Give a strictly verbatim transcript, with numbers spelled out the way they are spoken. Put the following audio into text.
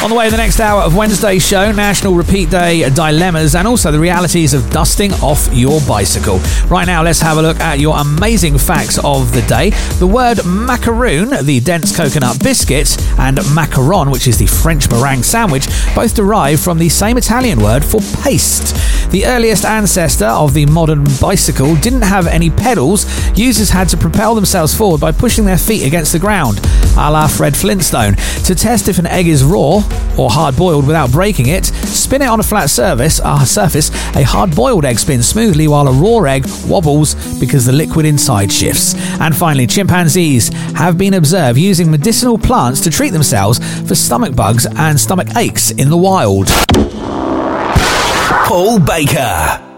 On the way in the next hour of Wednesday's show, National Repeat Day dilemmas and also the realities of dusting off your bicycle. Right now, let's have a look at your amazing facts of the day. The word macaroon, the dense coconut biscuit, and macaron, which is the French meringue sandwich, both derive from the same Italian word for paste. The earliest ancestor of the modern bicycle didn't have any pedals. Users had to propel themselves forward by pushing their feet against the ground, a la Fred Flintstone. To test if an egg is raw or hard-boiled without breaking it, spin it on a flat surface. Uh, surface. A hard-boiled egg spins smoothly while a raw egg wobbles because the liquid inside shifts. And finally, chimpanzees have been observed using medicinal plants to treat themselves for stomach bugs and stomach aches in the wild. Paul Baker.